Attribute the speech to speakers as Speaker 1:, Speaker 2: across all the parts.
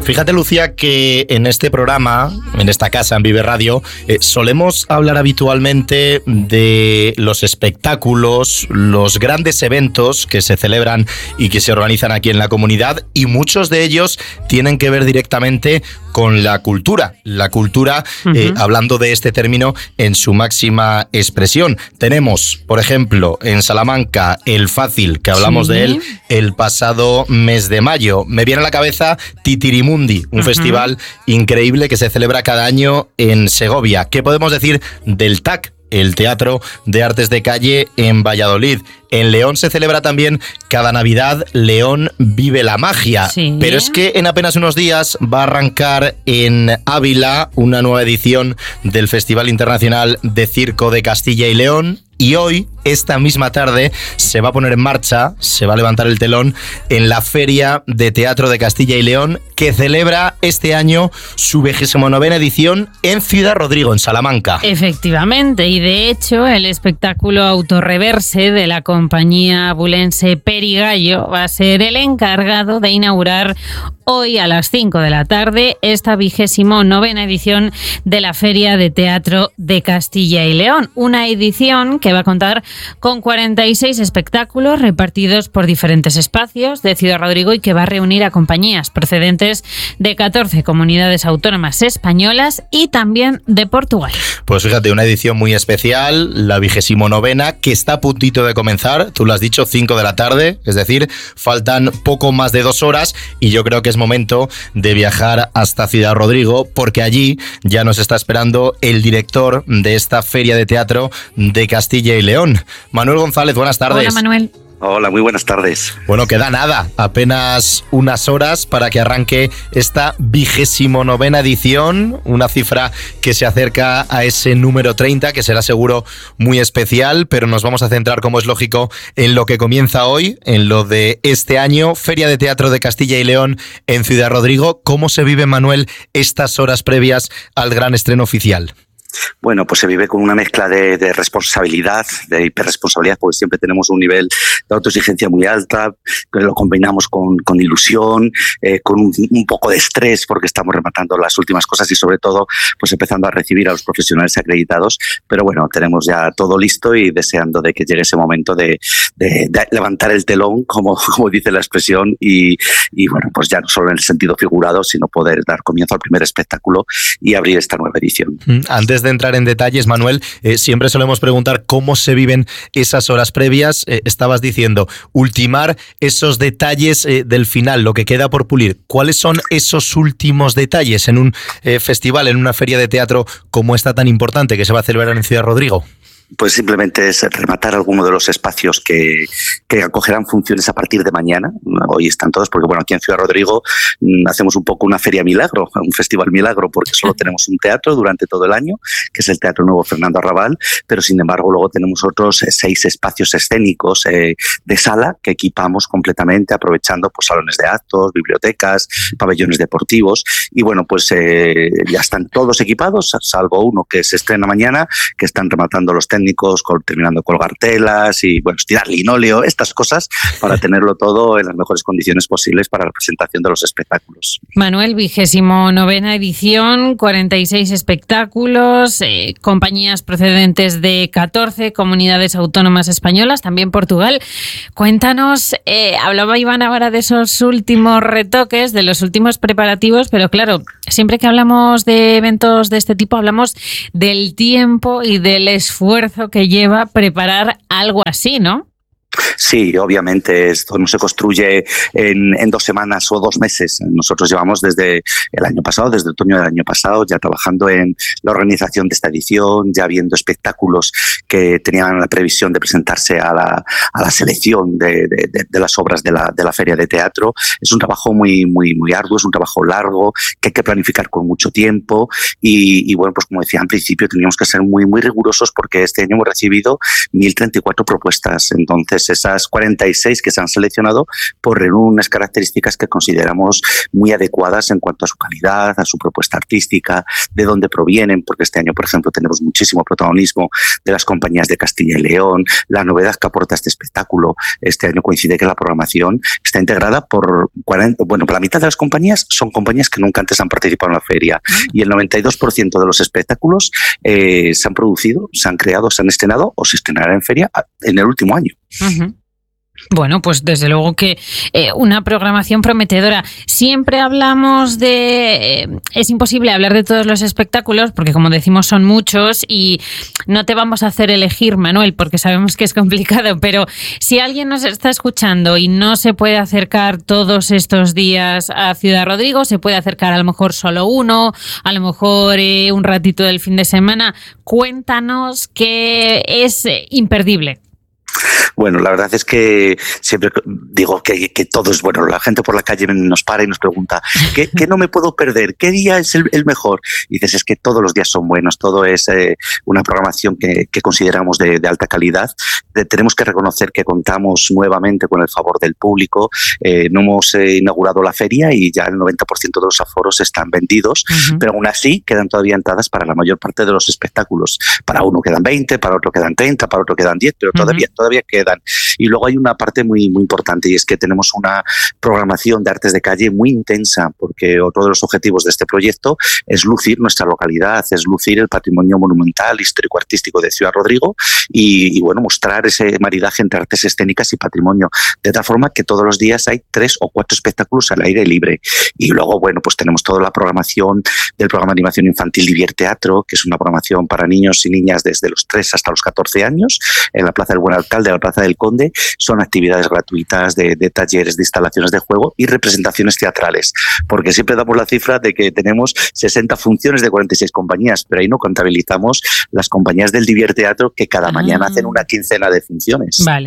Speaker 1: Fíjate, Lucía, que en este programa, en esta casa, en Vive Radio, solemos hablar habitualmente de los espectáculos, los grandes eventos que se celebran y que se organizan aquí en la comunidad, y muchos de ellos tienen que ver directamente con la cultura. La cultura, hablando de este término en su máxima expresión. Tenemos, por ejemplo, en Salamanca, el Fácil, que hablamos de él el pasado mes de mayo. Me viene a la cabeza Titirimundi, un festival increíble que se celebra cada año en Segovia. ¿Qué podemos decir del TAC, el Teatro de Artes de Calle en Valladolid? En León se celebra también cada Navidad León Vive la Magia. Sí. Pero es que en apenas unos días va a arrancar en Ávila una nueva edición del Festival Internacional de Circo de Castilla y León. Y hoy, esta misma tarde, se va a poner en marcha, se va a levantar el telón en la Feria de Teatro de Castilla y León, que celebra este año su 29ª edición en Ciudad Rodrigo, en Salamanca.
Speaker 2: Efectivamente, y de hecho el espectáculo Autorreverse de la compañía abulense Perigallo va a ser el encargado de inaugurar hoy a las 5 de la tarde esta 29ª edición de la Feria de Teatro de Castilla y León. Una edición que va a contar con 46 espectáculos repartidos por diferentes espacios de Ciudad Rodrigo y que va a reunir a compañías procedentes de 14 comunidades autónomas españolas y también de Portugal.
Speaker 1: Pues fíjate, una edición muy especial, la 29ª, que está a puntito de comenzar. Tú lo has dicho, 5 de la tarde, es decir, faltan poco más de 2 horas y yo creo que es momento de viajar hasta Ciudad Rodrigo, porque allí ya nos está esperando el director de esta Feria de Teatro de Castilla y León. Manuel González, buenas tardes.
Speaker 2: Hola, Manuel.
Speaker 3: Hola, muy buenas tardes.
Speaker 1: Bueno, queda nada, apenas unas horas para que arranque esta 29ª edición, una cifra que se acerca a ese número 30, que será seguro muy especial, pero nos vamos a centrar, como es lógico, en lo que comienza hoy, en lo de este año, Feria de Teatro de Castilla y León en Ciudad Rodrigo. ¿Cómo se vive, Manuel, estas horas previas al gran estreno oficial?
Speaker 3: Bueno, pues se vive con una mezcla de responsabilidad, de hiperresponsabilidad, porque siempre tenemos un nivel de autoexigencia muy alta, que lo combinamos con ilusión, con un poco de estrés, porque estamos rematando las últimas cosas y sobre todo pues empezando a recibir a los profesionales acreditados. Pero bueno, tenemos ya todo listo y deseando de que llegue ese momento de levantar el telón, como dice la expresión, y bueno, pues ya no solo en el sentido figurado, sino poder dar comienzo al primer espectáculo y abrir esta nueva edición.
Speaker 1: Antes de entrar en detalles, Manuel, siempre solemos preguntar cómo se viven esas horas previas. Estabas diciendo, ultimar esos detalles del final, lo que queda por pulir. ¿Cuáles son esos últimos detalles en un festival, en una feria de teatro como esta tan importante que se va a celebrar en Ciudad Rodrigo?
Speaker 3: Pues simplemente es rematar alguno de los espacios que acogerán funciones a partir de mañana. Hoy están todos, porque bueno, aquí en Ciudad Rodrigo hacemos un poco una feria milagro, un festival milagro, porque solo tenemos un teatro durante todo el año, que es el Teatro Nuevo Fernando Arrabal, pero sin embargo luego tenemos otros 6 espacios escénicos de sala que equipamos completamente, aprovechando pues salones de actos, bibliotecas, pabellones deportivos, y bueno, pues ya están todos equipados, salvo uno que se estrena mañana, que están rematando los técnicos, terminando de colgar telas y bueno, estirar linóleo, estas cosas, para tenerlo todo en las mejores condiciones posibles para la presentación de los espectáculos.
Speaker 2: Manuel, 29ª edición, 46 espectáculos, compañías procedentes de 14 comunidades autónomas españolas, también Portugal. Cuéntanos, hablaba Iván ahora de esos últimos retoques, de los últimos preparativos, pero claro, siempre que hablamos de eventos de este tipo, hablamos del tiempo y del esfuerzo que lleva preparar algo así, ¿no?
Speaker 3: Sí, obviamente esto no se construye en 2 semanas o 2 meses. Nosotros llevamos desde el año pasado, desde el otoño del año pasado, ya trabajando en la organización de esta edición, ya viendo espectáculos que tenían la previsión de presentarse a la selección de las obras de la Feria de Teatro. Es un trabajo muy arduo, es un trabajo largo, que hay que planificar con mucho tiempo y bueno, pues como decía al principio, teníamos que ser muy rigurosos porque este año hemos recibido 1.034 propuestas. Entonces Entonces, esas 46 que se han seleccionado pues reúnen unas características que consideramos muy adecuadas en cuanto a su calidad, a su propuesta artística, de dónde provienen, porque este año, por ejemplo, tenemos muchísimo protagonismo de las compañías de Castilla y León, la novedad que aporta este espectáculo. Este año coincide que la programación está integrada por 40, bueno, por la mitad de las compañías son compañías que nunca antes han participado en la feria, y el 92% de los espectáculos se han producido, se han creado, se han estrenado o se estrenarán en feria en el último año.
Speaker 2: Uh-huh. Bueno, pues desde luego que una programación prometedora. Siempre hablamos de... es imposible hablar de todos los espectáculos porque, como decimos, son muchos y no te vamos a hacer elegir, Manuel, porque sabemos que es complicado, pero si alguien nos está escuchando y no se puede acercar todos estos días a Ciudad Rodrigo, se puede acercar a lo mejor solo uno, a lo mejor un ratito del fin de semana. Cuéntanos qué es imperdible.
Speaker 3: Bueno, la verdad es que siempre digo que todo es bueno. La gente por la calle nos para y nos pregunta ¿qué no me puedo perder? ¿Qué día es el mejor? Y dices, es que todos los días son buenos. Todo es una programación que consideramos de alta calidad. Tenemos que reconocer que contamos nuevamente con el favor del público. No hemos inaugurado la feria y ya el 90% de los aforos están vendidos, pero aún así quedan todavía entradas para la mayor parte de los espectáculos. Para uno quedan 20, para otro quedan 30, para otro quedan 10, pero todavía quedan. Y luego hay una parte muy, muy importante, y es que tenemos una programación de artes de calle muy intensa, porque otro de los objetivos de este proyecto es lucir nuestra localidad, es lucir el patrimonio monumental, histórico-artístico de Ciudad Rodrigo y bueno, mostrar ese maridaje entre artes escénicas y patrimonio, de tal forma que todos los días hay 3 o 4 espectáculos al aire libre. Y luego, bueno, pues tenemos toda la programación del programa de animación infantil Divierteatro, que es una programación para niños y niñas desde los 3 hasta los 14 años, en la Plaza del Buen Alcalde, la Plaza del Conde. Son actividades gratuitas de talleres, de instalaciones de juego y representaciones teatrales, porque siempre damos la cifra de que tenemos 60 funciones de 46 compañías, pero ahí no contabilizamos las compañías del Divierteatro que cada mañana hacen una quincena de funciones. Vale.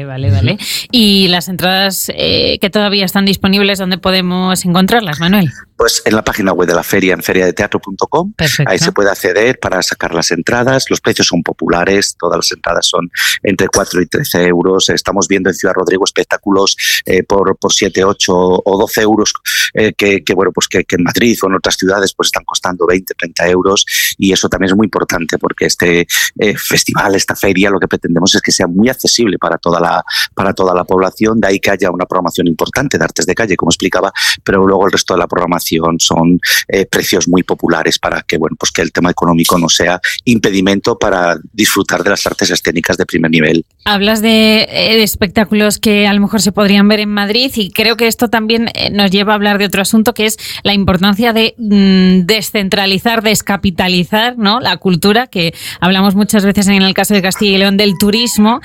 Speaker 2: ¿Y las entradas que todavía están disponibles, dónde podemos encontrarlas, Manuel?
Speaker 3: Pues en la página web de la feria, en feriadeteatro.com. Ahí se puede acceder para sacar las entradas. Los precios son populares, todas las entradas son entre 4 y 13 euros. Estamos viendo en Ciudad Rodrigo espectáculos por 7, 8 o 12 euros que en Madrid o en otras ciudades pues están costando 20, 30 euros, y eso también es muy importante porque este festival, esta feria, lo que pretendemos es que sea muy accesible para toda la población, de ahí que haya una programación importante de artes de calle, como explicaba, pero luego el resto de la programación son precios muy populares para que que el tema económico no sea impedimento para disfrutar de las artes escénicas de primer nivel.
Speaker 2: Hablas de espectáculos que a lo mejor se podrían ver en Madrid, y creo que esto también nos lleva a hablar de otro asunto, que es la importancia de descentralizar, descapitalizar, ¿no?, la cultura, que hablamos muchas veces en el caso de Castilla y León del turismo,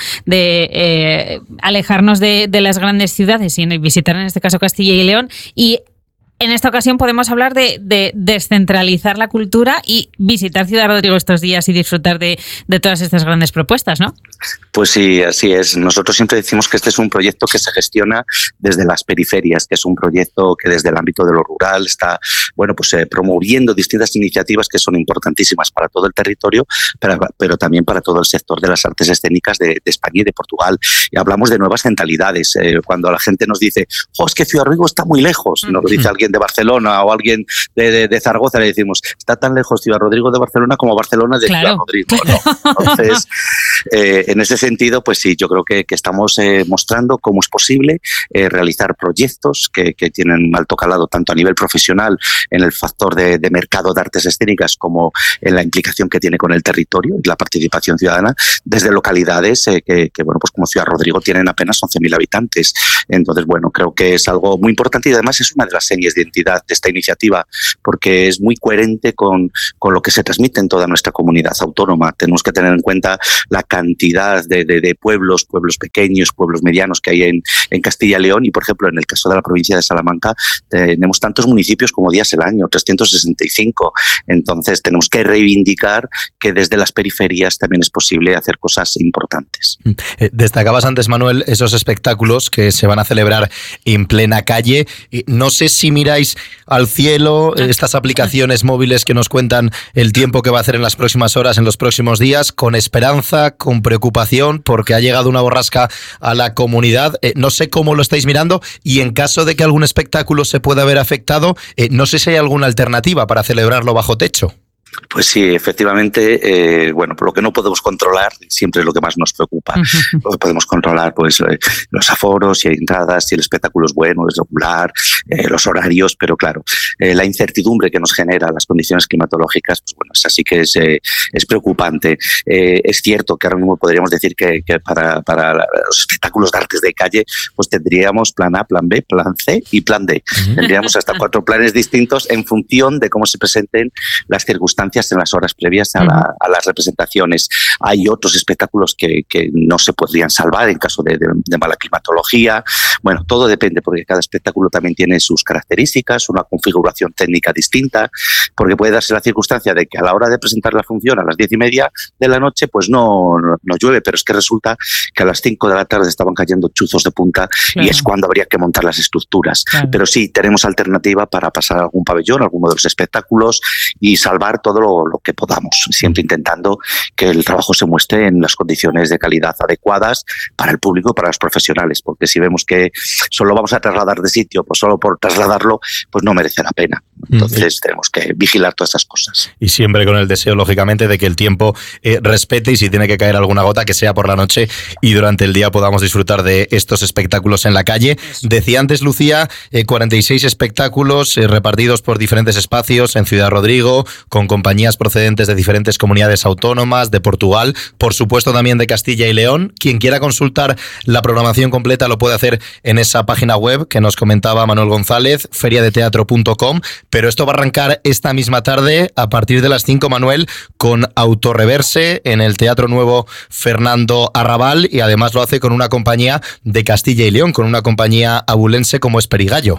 Speaker 2: de alejarnos de las grandes ciudades y visitar en este caso Castilla y León, y en esta ocasión podemos hablar de descentralizar la cultura y visitar Ciudad Rodrigo estos días y disfrutar de todas estas grandes propuestas, ¿no?
Speaker 3: Pues sí, así es. Nosotros siempre decimos que este es un proyecto que se gestiona desde las periferias, que es un proyecto que desde el ámbito de lo rural está promoviendo distintas iniciativas que son importantísimas para todo el territorio, pero también para todo el sector de las artes escénicas de España y de Portugal. Y hablamos de nuevas centralidades. Cuando la gente nos dice, es que Ciudad Rodrigo está muy lejos, nos lo dice alguien de Barcelona o alguien de Zaragoza, le decimos, está tan lejos Ciudad Rodrigo de Barcelona como Barcelona de Ciudad Rodrigo, ¿no? Entonces, en ese sentido, pues sí, yo creo que estamos mostrando cómo es posible realizar proyectos que tienen un alto calado tanto a nivel profesional en el factor de mercado de artes escénicas como en la implicación que tiene con el territorio y la participación ciudadana desde localidades como Ciudad Rodrigo tienen apenas 11.000 habitantes. Entonces, creo que es algo muy importante y además es una de las señas de identidad de esta iniciativa, porque es muy coherente con lo que se transmite en toda nuestra comunidad autónoma. Tenemos que tener en cuenta la cantidad de pueblos pequeños, pueblos medianos que hay en Castilla y León, y por ejemplo en el caso de la provincia de Salamanca tenemos tantos municipios como días al año, 365. Entonces tenemos que reivindicar que desde las periferias también es posible hacer cosas importantes.
Speaker 1: Destacabas antes, Manuel, esos espectáculos que se van a celebrar en plena calle. No sé si miráis al cielo, estas aplicaciones móviles que nos cuentan el tiempo que va a hacer en las próximas horas, en los próximos días, con esperanza, con preocupación, porque ha llegado una borrasca a la comunidad. No sé cómo lo estáis mirando y en caso de que algún espectáculo se pueda ver afectado, no sé si hay alguna alternativa para celebrarlo bajo techo.
Speaker 3: Pues sí, efectivamente, bueno, por lo que no podemos controlar, siempre es lo que más nos preocupa. Lo que podemos controlar, pues, los aforos, si hay entradas, si el espectáculo es bueno, es regular, los horarios, pero claro, la incertidumbre que nos genera las condiciones climatológicas, pues bueno, es así que es preocupante. Es cierto que ahora mismo podríamos decir que para los espectáculos de artes de calle, pues tendríamos plan A, plan B, plan C y plan D. Tendríamos hasta 4 planes distintos en función de cómo se presenten las circunstancias en las horas previas a las representaciones. Hay otros espectáculos que no se podrían salvar en caso de mala climatología. Bueno, todo depende porque cada espectáculo también tiene sus características, una configuración técnica distinta, porque puede darse la circunstancia de que a la hora de presentar la función a las 10:30 de la noche pues no llueve, pero es que resulta que a las 5 de la tarde estaban cayendo chuzos de punta, claro, y es cuando habría que montar las estructuras. Claro. Pero sí, tenemos alternativa para pasar a algún pabellón, alguno de los espectáculos y salvar todo lo que podamos, siempre intentando que el trabajo se muestre en las condiciones de calidad adecuadas para el público y para los profesionales, porque si vemos que solo vamos a trasladar de sitio, pues solo por trasladarlo, pues no merece la pena. Entonces tenemos que vigilar todas esas cosas.
Speaker 1: Y siempre con el deseo, lógicamente, de que el tiempo respete y si tiene que caer alguna gota, que sea por la noche y durante el día podamos disfrutar de estos espectáculos en la calle. Decía antes, Lucía, 46 espectáculos repartidos por diferentes espacios en Ciudad Rodrigo, con compañías procedentes de diferentes comunidades autónomas, de Portugal, por supuesto también de Castilla y León. Quien quiera consultar la programación completa lo puede hacer en esa página web que nos comentaba Manuel González, feriadeteatro.com, pero esto va a arrancar esta misma tarde a partir de las 5, Manuel, con Autorreverse en el Teatro Nuevo Fernando Arrabal y además lo hace con una compañía de Castilla y León, con una compañía abulense como es Perigallo.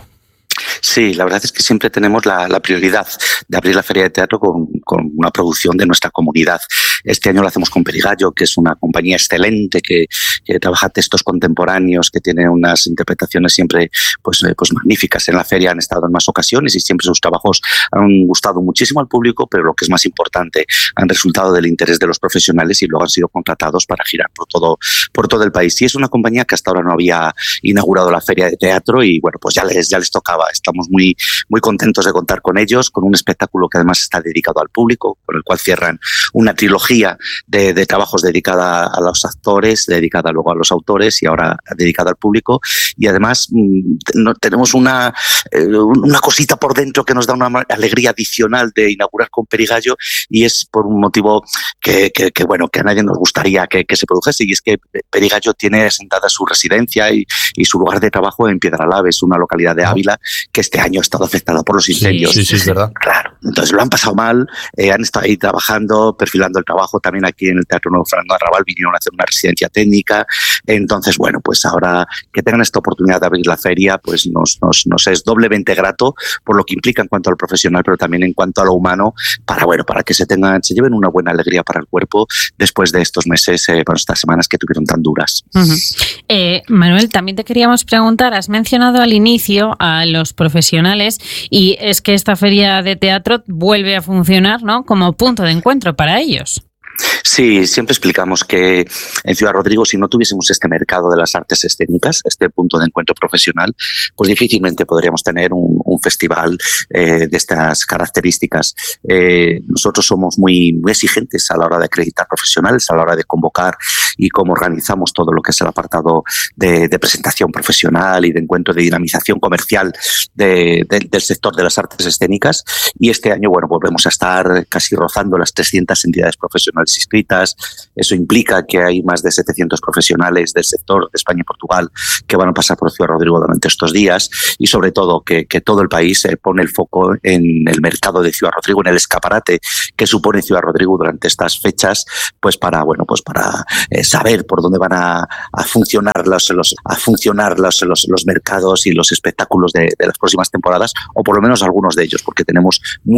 Speaker 3: Sí, la verdad es que siempre tenemos la prioridad de abrir la Feria de Teatro con una producción de nuestra comunidad. Este año lo hacemos con Perigallo, que es una compañía excelente que trabaja textos contemporáneos, que tiene unas interpretaciones siempre pues magníficas. En la feria han estado en más ocasiones y siempre sus trabajos han gustado muchísimo al público, pero lo que es más importante, han resultado del interés de los profesionales y luego han sido contratados para girar por todo el país. Y es una compañía que hasta ahora no había inaugurado la Feria de Teatro y bueno, pues ya les tocaba. Estamos muy contentos de contar con ellos, con un espectáculo que además está dedicado al público, con el cual cierran una trilogía de trabajos dedicada a los actores, dedicada luego a los autores y ahora dedicada al público. Y además tenemos una cosita por dentro que nos da una alegría adicional de inaugurar con Perigallo y es por un motivo que a nadie nos gustaría que se produjese, y es que Perigallo tiene asentada su residencia y su lugar de trabajo en Piedralave, es una localidad de Ávila que este año ha estado afectada por los incendios.
Speaker 1: Sí, es verdad.
Speaker 3: Claro, entonces lo han pasado mal, han estado ahí trabajando, perfilando el trabajo. También aquí en el Teatro Nuevo Fernando Arrabal vinieron a hacer una residencia técnica. Entonces, bueno, pues ahora que tengan esta oportunidad de abrir la feria, pues nos es doblemente grato por lo que implica en cuanto al profesional, pero también en cuanto a lo humano, para que se lleven una buena alegría para el cuerpo después de estos meses, estas semanas que tuvieron tan duras.
Speaker 2: Manuel, también te queríamos preguntar, has mencionado al inicio a los profesionales y es que esta feria de teatro vuelve a funcionar, ¿no?, como punto de encuentro para ellos.
Speaker 3: Sí, siempre explicamos que en Ciudad Rodrigo, si no tuviésemos este mercado de las artes escénicas, este punto de encuentro profesional, pues difícilmente podríamos tener un festival de estas características. Nosotros somos muy exigentes a la hora de acreditar profesionales, a la hora de convocar y cómo organizamos todo lo que es el apartado de presentación profesional y de encuentro de dinamización comercial del sector de las artes escénicas. Y este año, bueno, volvemos a estar casi rozando las 300 entidades profesionales inscritas. Eso implica que hay más de 700 profesionales del sector de España y Portugal que van a pasar por Ciudad Rodrigo durante estos días y sobre todo que todo el país pone el foco en el mercado de Ciudad Rodrigo, en el escaparate que supone Ciudad Rodrigo durante estas fechas, pues para saber por dónde van a funcionar los mercados y los espectáculos de las próximas temporadas, o por lo menos algunos de ellos, porque tenemos